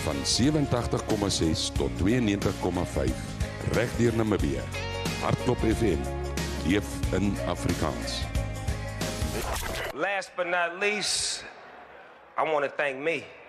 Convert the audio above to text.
van 87,6 tot 92,5 regdeur Namibië. Hardklop FM, leef in Afrikaans. Last but not least, I want to thank me.